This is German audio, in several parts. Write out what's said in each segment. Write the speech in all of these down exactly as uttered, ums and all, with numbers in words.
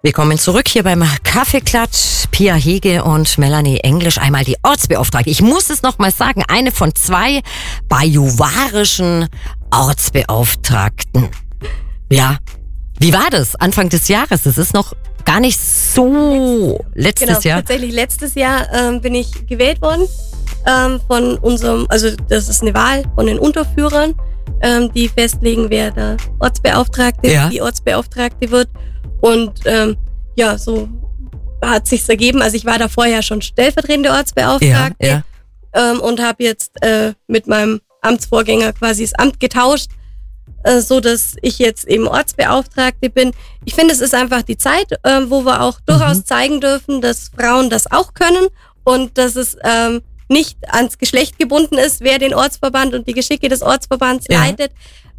Willkommen zurück hier beim Kaffeeklatsch. Pia Hege und Melanie Englisch, einmal die Ortsbeauftragte. Ich muss es noch mal sagen, eine von zwei bajuwarischen Ortsbeauftragten. Ja, wie war das Anfang des Jahres? Das ist noch gar nicht so letztes genau, Jahr. Tatsächlich letztes Jahr ähm, bin ich gewählt worden ähm, von unserem, also das ist eine Wahl von den Unterführern, ähm, die festlegen, wer der Ortsbeauftragte, Ja. die Ortsbeauftragte wird. Und ähm, ja, so hat sich's ergeben. Also ich war da vorher schon stellvertretende Ortsbeauftragte Ja, ja. ähm, und habe jetzt äh, mit meinem Amtsvorgänger quasi das Amt getauscht, äh, so dass ich jetzt eben Ortsbeauftragte bin. Ich finde, es ist einfach die Zeit, äh, wo wir auch durchaus Mhm. zeigen dürfen, dass Frauen das auch können und dass es ähm, nicht ans Geschlecht gebunden ist, wer den Ortsverband und die Geschicke des Ortsverbands Ja. leitet.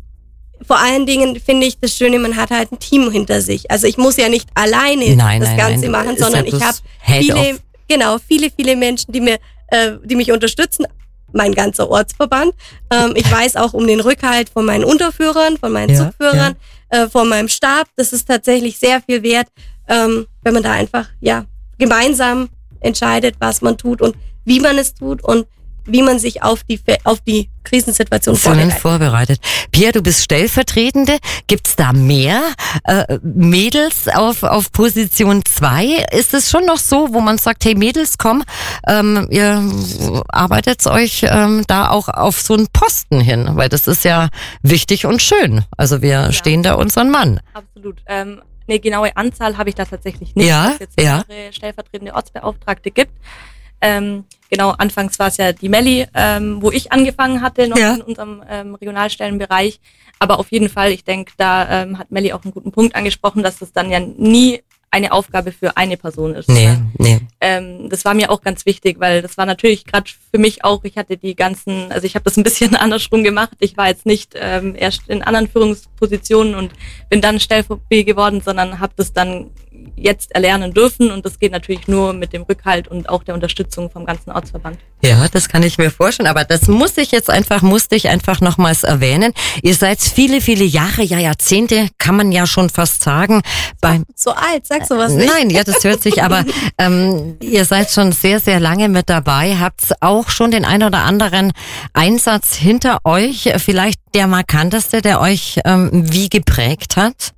Vor allen Dingen finde ich das Schöne, man hat halt ein Team hinter sich. Also ich muss ja nicht alleine Nein, das nein, Ganze nein. machen, Ist sondern ja ich bloß habe Head viele, of. genau, viele, viele Menschen, die mir, äh, die mich unterstützen. Mein ganzer Ortsverband. Ähm, ich weiß auch um den Rückhalt von meinen Unterführern, von meinen Ja, Zugführern, äh, von meinem Stab. Das ist tatsächlich sehr viel wert, ähm, wenn man da einfach ja gemeinsam entscheidet, was man tut und wie man es tut und wie man sich auf die auf die Krisensituation Vorbereitet. vorbereitet. vorbereitet. Pia, du bist Stellvertretende. Gibt's da mehr äh, Mädels auf auf Position zwei? Ist es schon noch so, wo man sagt, hey Mädels, komm, ähm, ihr arbeitet euch ähm, da auch auf so einen Posten hin? Weil das ist ja wichtig und schön. Also wir Ja. stehen da unseren Mann. Absolut. Ähm, eine genaue Anzahl habe ich da tatsächlich nicht, Ja, dass es jetzt ja. mehrere stellvertretende Ortsbeauftragte gibt. Ähm, genau, anfangs war es ja die Melli, ähm, wo ich angefangen hatte, noch Ja. in unserem ähm, Regionalstellenbereich. Aber auf jeden Fall, ich denke, da ähm, hat Melli auch einen guten Punkt angesprochen, dass das dann ja nie eine Aufgabe für eine Person ist. Nee, Ne? nee. Ähm, das war mir auch ganz wichtig, weil das war natürlich gerade für mich auch, ich hatte die ganzen, also ich habe das ein bisschen andersrum gemacht. Ich war jetzt nicht ähm, erst in anderen Führungspositionen und bin dann Stellvertreter geworden, sondern habe das dann jetzt erlernen dürfen und das geht natürlich nur mit dem Rückhalt und auch der Unterstützung vom ganzen Ortsverband. Ja, das kann ich mir vorstellen, aber das muss ich jetzt einfach, musste ich einfach nochmals erwähnen. Ihr seid viele, viele Jahre, ja Jahrzehnte, kann man ja schon fast sagen, beim So alt, sag sowas nicht. Nein, ja, das hört sich, aber ähm, ihr seid schon sehr, sehr lange mit dabei, habt auch schon den ein oder anderen Einsatz hinter euch, vielleicht der markanteste, der euch ähm, wie geprägt hat?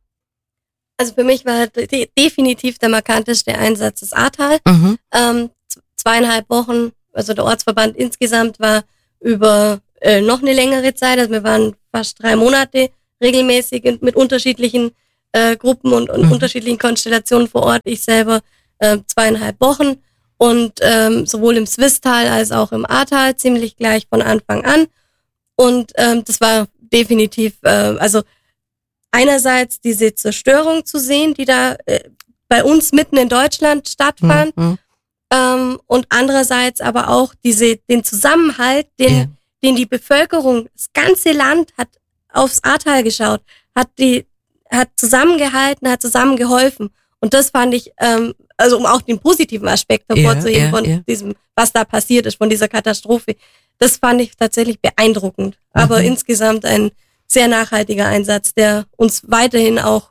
Also für mich war de definitiv der markanteste Einsatz das Ahrtal. Mhm. Ähm, zweieinhalb Wochen, also der Ortsverband insgesamt war über äh, noch eine längere Zeit, also wir waren fast drei Monate regelmäßig mit unterschiedlichen äh, Gruppen und, und Mhm. unterschiedlichen Konstellationen vor Ort. Ich selber äh, zweieinhalb Wochen und ähm, sowohl im Swisttal als auch im Ahrtal ziemlich gleich von Anfang an. Und ähm, das war definitiv, äh, also einerseits diese Zerstörung zu sehen, die da äh, bei uns mitten in Deutschland stattfand, Mhm. ähm, und andererseits aber auch diese den Zusammenhalt, den, Ja. den die Bevölkerung, das ganze Land hat aufs Ahrtal geschaut, hat die hat zusammengehalten, hat zusammengeholfen. Und das fand ich, ähm, also um auch den positiven Aspekt hervorzuheben ja, von ja. diesem, was da passiert ist, von dieser Katastrophe, das fand ich tatsächlich beeindruckend. Aber Mhm. insgesamt ein sehr nachhaltiger Einsatz, der uns weiterhin auch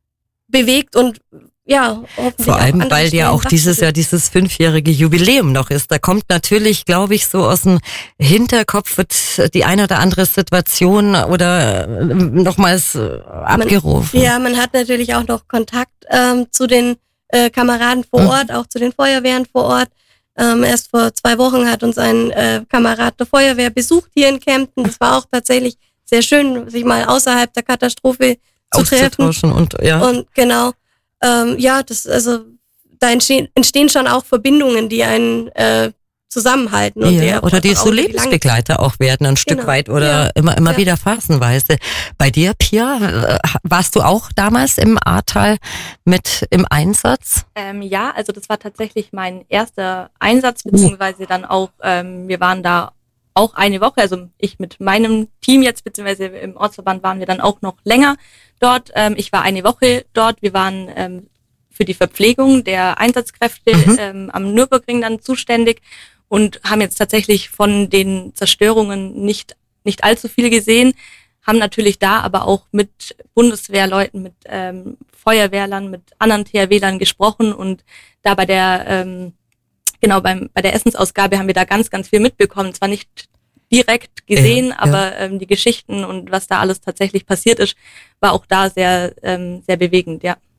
bewegt und ja, hoffentlich Vor auch allem, andere weil ja Stellen auch dieses Jahr wachsen. dieses fünfjährige Jubiläum noch ist. Da kommt natürlich, glaube ich, so aus dem Hinterkopf wird die eine oder andere Situation oder äh, nochmals äh, abgerufen. Ja, man hat natürlich auch noch Kontakt ähm, zu den äh, Kameraden vor Mhm. Ort, auch zu den Feuerwehren vor Ort. Ähm, erst vor zwei Wochen hat uns ein äh, Kamerad der Feuerwehr besucht hier in Kempten. Das war auch tatsächlich sehr schön, sich mal außerhalb der Katastrophe zu treffen. Auszutauschen und ja. Und genau, ähm, ja, das also da entstehen, entstehen schon auch Verbindungen, die einen äh, zusammenhalten und Ja, der oder die einfach so auch über die lange Lebensbegleiter auch werden, ein Stück Genau, weit oder ja, immer immer ja. wieder phasenweise. Bei dir, Pia, äh, warst du auch damals im Ahrtal mit im Einsatz? Ähm, ja, also das war tatsächlich mein erster Einsatz, beziehungsweise dann auch, ähm, wir waren da auch eine Woche, also ich mit meinem Team jetzt, beziehungsweise im Ortsverband waren wir dann auch noch länger dort. Ähm, ich war eine Woche dort, wir waren ähm, für die Verpflegung der Einsatzkräfte Mhm. ähm, am Nürburgring dann zuständig und haben jetzt tatsächlich von den Zerstörungen nicht, nicht allzu viel gesehen, haben natürlich da aber auch mit Bundeswehrleuten, mit ähm, Feuerwehrlern, mit anderen T H W-Lern gesprochen und da bei der ähm, genau beim bei der Essensausgabe haben wir da ganz, ganz viel mitbekommen. Zwar nicht direkt gesehen, ja, aber ja. ähm, die Geschichten und was da alles tatsächlich passiert ist, war auch da sehr, ähm, sehr bewegend, ja.